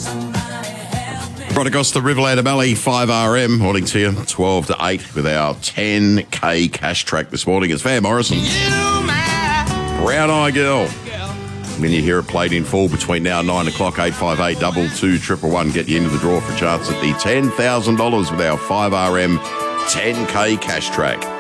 Right across the Riverland Valley, 5RM, morning to you, 12 to 8 with our 10K cash track this morning. It's Van Morrison. Brown Eye Girl. When you hear it played in full between now and 9 o'clock, 858 22 111, get you into the draw for a chance at the $10,000 with our 5RM 10K cash track.